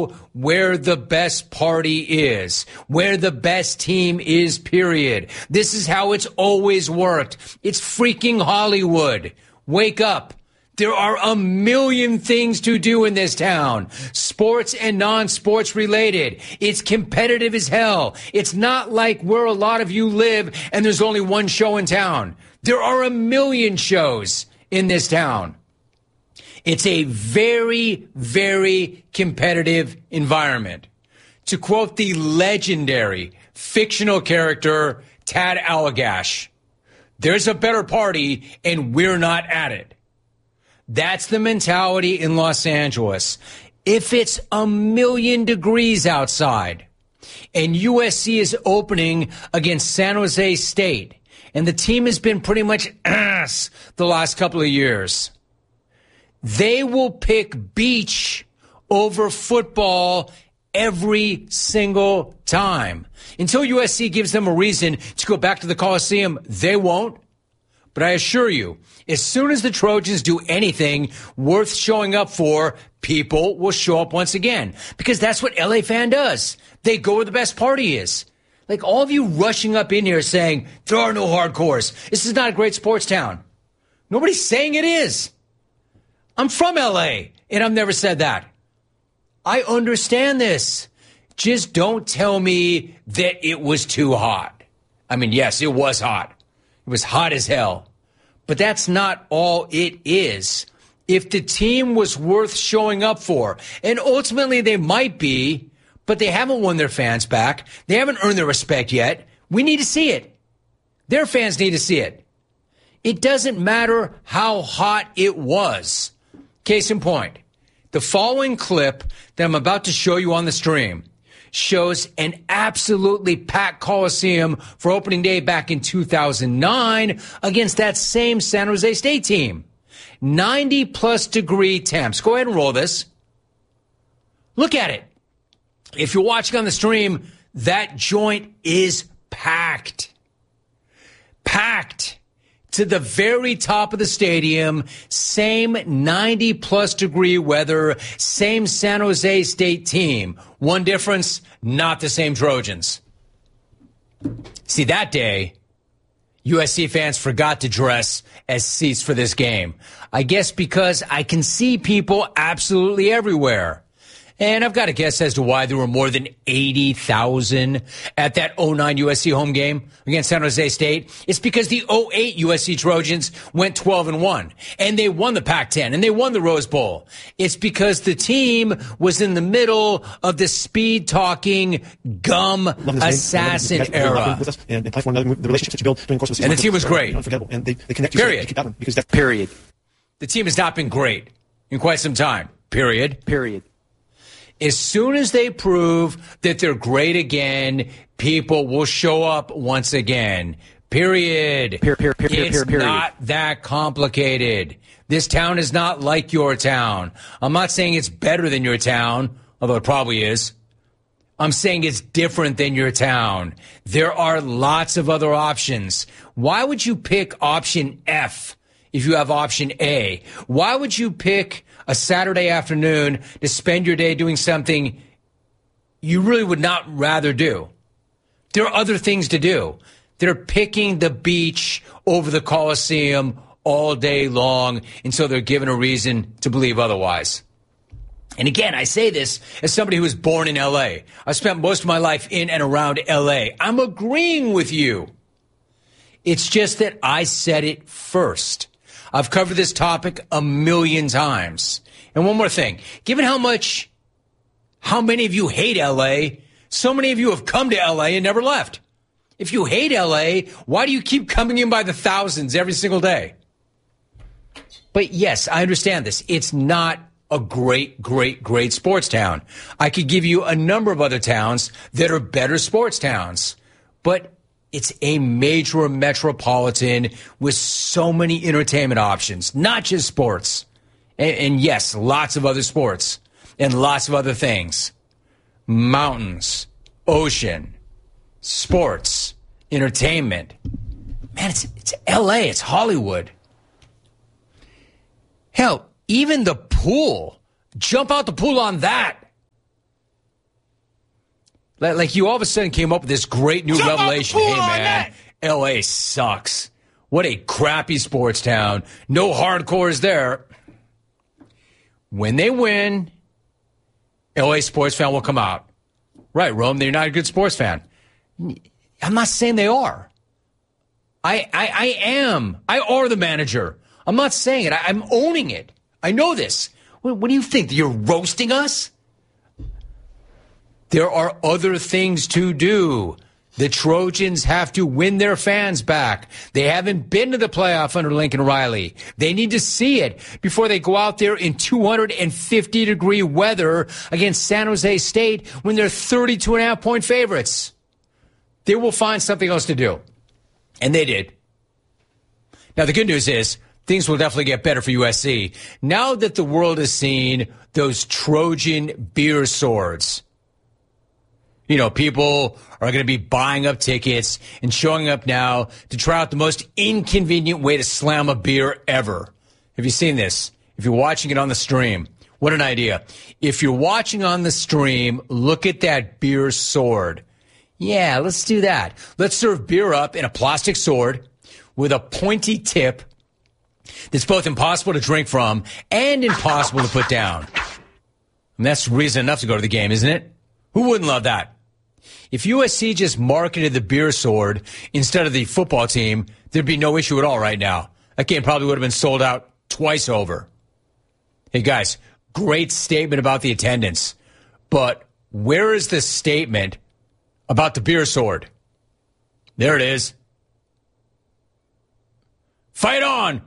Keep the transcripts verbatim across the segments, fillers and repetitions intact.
where the best party is, where the best team is, period. This is how it's always worked. It's freaking Hollywood. Wake up. There are a million things to do in this town, sports and non-sports related. It's competitive as hell. It's not like where a lot of you live and there's only one show in town. There are a million shows in this town. It's a very, very competitive environment. To quote the legendary fictional character Tad Allagash, there's a better party and we're not at it. That's the mentality in Los Angeles. If it's a million degrees outside and U S C is opening against San Jose State and the team has been pretty much ass the last couple of years, they will pick beach over football every single time. Until U S C gives them a reason to go back to the Coliseum, they won't. But I assure you, as soon as the Trojans do anything worth showing up for, people will show up once again. Because that's what L A fan does. They go where the best party is. Like all of you rushing up in here saying, there are no hardcores. This is not a great sports town. Nobody's saying it is. I'm from L A, and I've never said that. I understand this. Just don't tell me that it was too hot. I mean, yes, it was hot. It was hot as hell. But that's not all it is. If the team was worth showing up for, and ultimately they might be, but they haven't won their fans back. They haven't earned their respect yet. We need to see it. Their fans need to see it. It doesn't matter how hot it was. Case in point, the following clip that I'm about to show you on the stream shows an absolutely packed Coliseum for opening day back in two thousand nine against that same San Jose State team. ninety plus degree temps. Go ahead and roll this. Look at it. If you're watching on the stream, that joint is packed. Packed. To the very top of the stadium, same ninety plus degree weather, same San Jose State team. One difference, not the same Trojans. See, that day, U S C fans forgot to dress as seats for this game. I guess because I can see people absolutely everywhere. And I've got a guess as to why there were more than eighty thousand at that oh nine U S C home game against San Jose State. It's because the oh eight U S C Trojans went twelve and one, and they won the Pac ten, and they won the Rose Bowl. It's because the team was in the middle of the speed-talking, gum assassin era. And the team was great. Period. Period. The team has not been great in quite some time. Period. Period. As soon as they prove that they're great again, people will show up once again. Period. Period. Period. It's period, period. not that complicated. This town is not like your town. I'm not saying it's better than your town, although it probably is. I'm saying it's different than your town. There are lots of other options. Why would you pick option F if you have option A? Why would you pick a Saturday afternoon to spend your day doing something you really would not rather do? There are other things to do. They're picking the beach over the Coliseum all day long until they're given a reason to believe otherwise. And again, I say this as somebody who was born in L A. I spent most of my life in and around L A. I'm agreeing with you. It's just that I said it first. I've covered this topic a million times. And one more thing. Given how much, how many of you hate L A, so many of you have come to L A and never left. If you hate L A, why do you keep coming in by the thousands every single day? But yes, I understand this. It's not a great, great, great sports town. I could give you a number of other towns that are better sports towns. But it's a major metropolitan with so many entertainment options, not just sports. And, and yes, lots of other sports and lots of other things. Mountains, ocean, sports, entertainment. Man, it's, it's L A, it's Hollywood. Hell, even the pool. Jump out the pool on that. Like you all of a sudden came up with this great new Jump revelation. Hey, man, L A sucks. What a crappy sports town. No hardcores there. When they win, L A sports fan will come out. Right, Rome, they're not a good sports fan. I'm not saying they are. I I, I am. I are the manager. I'm not saying it. I, I'm owning it. I know this. What, what do you think? You're roasting us? There are other things to do. The Trojans have to win their fans back. They haven't been to the playoff under Lincoln Riley. They need to see it before they go out there in two hundred fifty degree weather against San Jose State when they're thirty-two and a half point favorites. They will find something else to do. And they did. Now, the good news is things will definitely get better for U S C. Now that the world has seen those Trojan beer swords, you know, people are going to be buying up tickets and showing up now to try out the most inconvenient way to slam a beer ever. Have you seen this? If you're watching it on the stream, what an idea. If you're watching on the stream, look at that beer sword. Yeah, let's do that. Let's serve beer up in a plastic sword with a pointy tip that's both impossible to drink from and impossible to put down. And that's reason enough to go to the game, isn't it? Who wouldn't love that? If U S C just marketed the beer sword instead of the football team, there'd be no issue at all right now. That game probably would have been sold out twice over. Hey, guys, great statement about the attendance. But where is the statement about the beer sword? There it is. Fight on!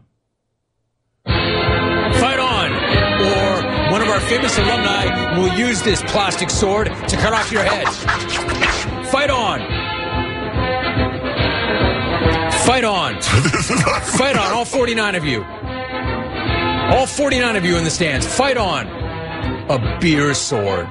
Fight on! Or one of our famous alumni will use this plastic sword to cut off your head. Fight on! Fight on! Fight on, all forty-nine of you. All forty-nine of you in the stands. Fight on! A beer sword.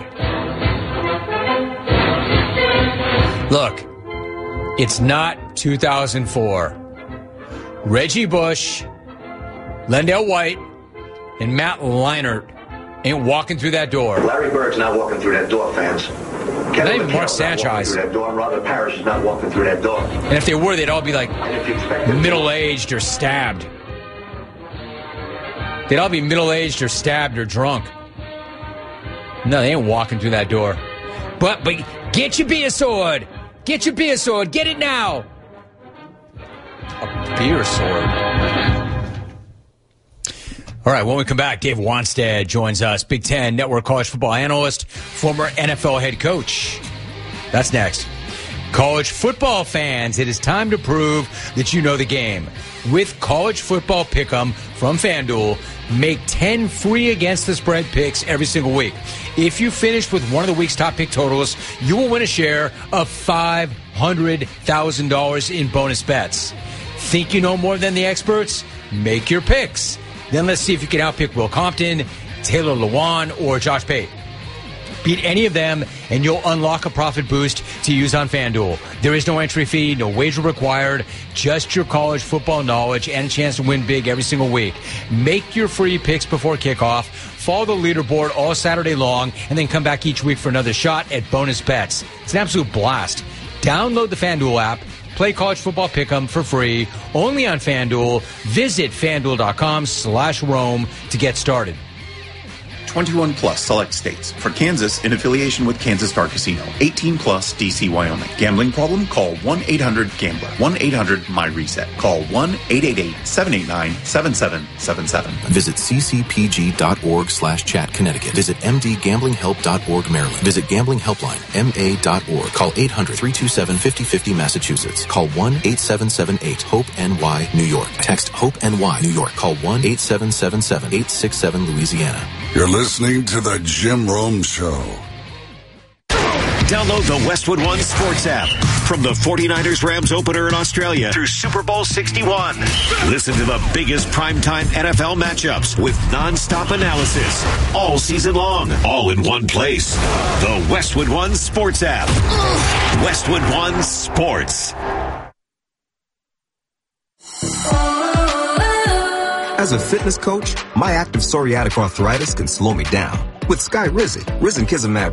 Look, it's not two thousand four. Reggie Bush, Lendale White, and Matt Leinart ain't walking through that door. Larry Bird's not walking through that door, fans. Not even Mark Sanchez. That door. Robert Parrish is not walking through that door. And if they were, they'd all be like middle-aged or stabbed. They'd all be middle-aged or stabbed or drunk. No, they ain't walking through that door. But but get your beer sword. Get your beer sword. Get it now. A beer sword. All right, when we come back, Dave Wanstead joins us, Big Ten Network college football analyst, former N F L head coach. That's next. College football fans, it is time to prove that you know the game. With College Football Pick'em from FanDuel, make ten free against the spread picks every single week. If you finish with one of the week's top pick totals, you will win a share of five hundred thousand dollars in bonus bets. Think you know more than the experts? Make your picks. Then let's see if you can outpick Will Compton, Taylor Lewan, or Josh Pate. Beat any of them, and you'll unlock a profit boost to use on FanDuel. There is no entry fee, no wager required, just your college football knowledge and a chance to win big every single week. Make your free picks before kickoff, follow the leaderboard all Saturday long, and then come back each week for another shot at bonus bets. It's an absolute blast. Download the FanDuel app. Play College Football Pick'em for free, only on FanDuel. Visit FanDuel.com slash Rome to get started. twenty-one plus select states. For Kansas, in affiliation with Kansas Star Casino. eighteen plus D C, Wyoming. Gambling problem? Call one eight hundred gambler. one eight hundred M Y reset. Call one eight eight eight seven eight nine seven seven seven seven. Visit ccpg.org slash chat Connecticut. Visit mdgamblinghelp.org Maryland. Visit Gambling Helpline M A dot org. Call eight hundred three two seven five zero five zero Massachusetts. Call one eight seven seven eight HOPE N Y New York. Text HOPE N Y New York. Call one eight seven seven seven eight six seven Louisiana. You're listening to the Jim Rome Show. Download the Westwood One Sports app. From the forty-niners Rams opener in Australia through Super Bowl sixty-one. Listen to the biggest primetime N F L matchups with nonstop analysis all season long, all in one place. The Westwood One Sports app. Westwood One Sports. As a fitness coach, my active psoriatic arthritis can slow me down. With Skyrizi, Rizin Kizimab